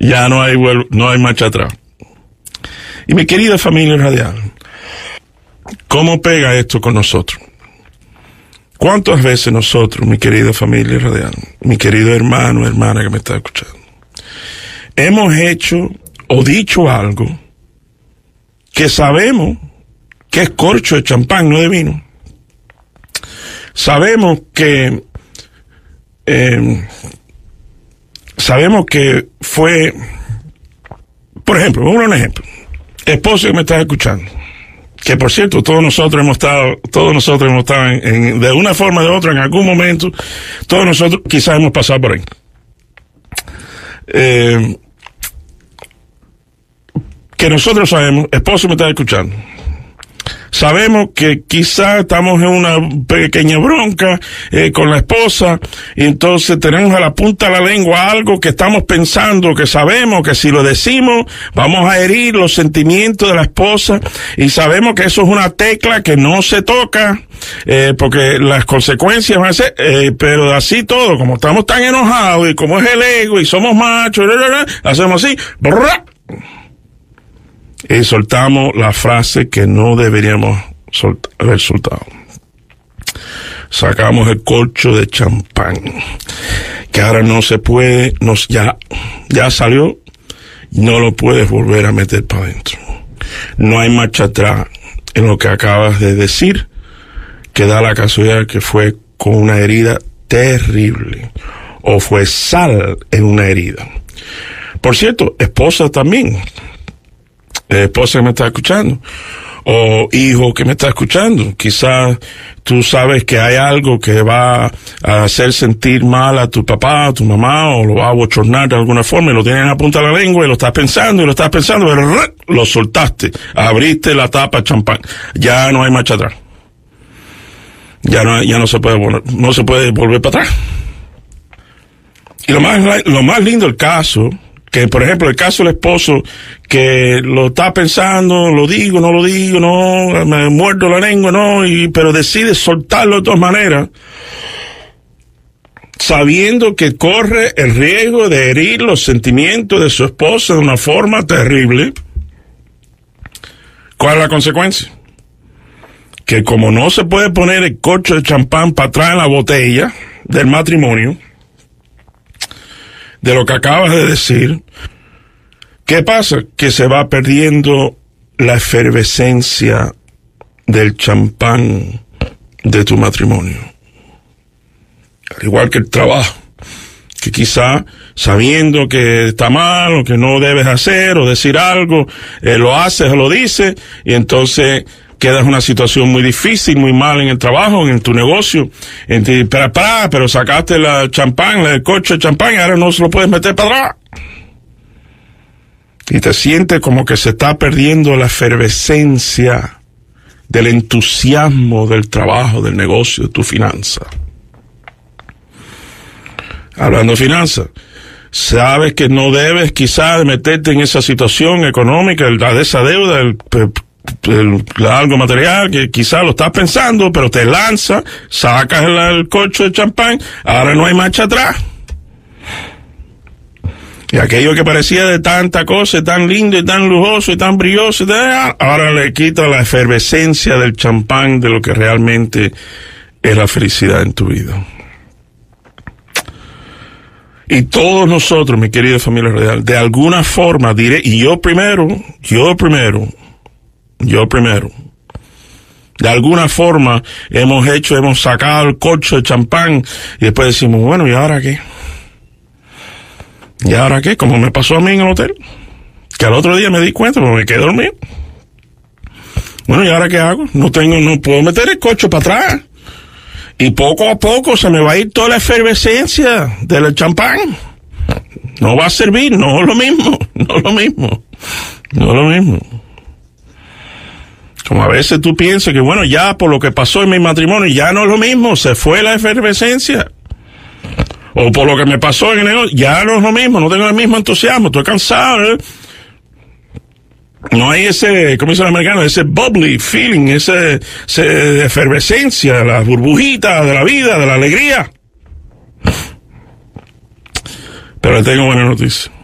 Ya no hay marcha atrás. Y mi querida familia radial, ¿cómo pega esto con nosotros? ¿Cuántas veces nosotros, mi querida familia radial, mi querido hermano, hermana que me está escuchando, hemos hecho o dicho algo que sabemos que es corcho de champán, no de vino? Sabemos que fue, por ejemplo, un ejemplo, esposo que me está escuchando, que por cierto, todos nosotros hemos estado de una forma o de otra en algún momento, todos nosotros quizás hemos pasado por ahí. Que nosotros sabemos, esposo me está escuchando, sabemos que quizás estamos en una pequeña bronca con la esposa y entonces tenemos a la punta de la lengua algo que estamos pensando, que sabemos que si lo decimos vamos a herir los sentimientos de la esposa y sabemos que eso es una tecla que no se toca porque las consecuencias van a ser, pero así todo, como estamos tan enojados y como es el ego y somos machos, hacemos así, y soltamos la frase que no deberíamos haber soltado. Sacamos el corcho de champán, que ahora no se puede, ya salió, no lo puedes volver a meter para adentro. No hay marcha atrás en lo que acabas de decir, que da la casualidad que fue con una herida terrible, o fue sal en una herida. Por cierto, esposa también. Esposa que me está escuchando, o hijo que me está escuchando, quizás tú sabes que hay algo que va a hacer sentir mal a tu papá, a tu mamá, o lo va a bochornar de alguna forma, y lo tienes en la punta de la lengua, y lo estás pensando, pero lo soltaste, abriste la tapa de champán, ya no hay marcha atrás, ya no se puede volver para atrás. Y lo más lindo del caso, que por ejemplo el caso del esposo que lo está pensando, lo digo, no, me muerdo la lengua, pero decide soltarlo de todas maneras, sabiendo que corre el riesgo de herir los sentimientos de su esposa de una forma terrible. ¿Cuál es la consecuencia? Que como no se puede poner el corcho de champán para atrás en la botella del matrimonio, de lo que acabas de decir, ¿qué pasa? Que se va perdiendo la efervescencia del champán de tu matrimonio. Al igual que el trabajo, que quizá sabiendo que está mal o que no debes hacer o decir algo, lo haces o lo dices, y quedas en una situación muy difícil, muy mal en el trabajo, en tu negocio. Pero sacaste el coche de champán y ahora no se lo puedes meter para atrás. Y te sientes como que se está perdiendo la efervescencia del entusiasmo del trabajo, del negocio, de tu finanza. Hablando de finanzas, sabes que no debes quizás meterte en esa situación económica, de esa deuda, algo material que quizás lo estás pensando, pero te lanza, sacas el corcho de champán, ahora no hay marcha atrás. Y aquello que parecía de tanta cosa, tan lindo y tan lujoso y tan brilloso, ahora le quita la efervescencia del champán de lo que realmente es la felicidad en tu vida. Y todos nosotros, mi querida familia radial, de alguna forma diré, y yo primero, de alguna forma hemos sacado el corcho de champán y después decimos, bueno, ¿y ahora qué? ¿Y ahora qué? Como me pasó a mí en el hotel, que al otro día me di cuenta porque me quedé dormido. Bueno, ¿y ahora qué hago? No puedo meter el corcho para atrás. Y poco a poco se me va a ir toda la efervescencia del champán. No va a servir, no es lo mismo. Como a veces tú piensas que, bueno, ya por lo que pasó en mi matrimonio, ya no es lo mismo, se fue la efervescencia. O por lo que me pasó en el negocio, ya no es lo mismo, no tengo el mismo entusiasmo, estoy cansado, No hay ese, como dice el americano, ese bubbly feeling, ese efervescencia, las burbujitas de la vida, de la alegría. Pero le tengo buena noticia.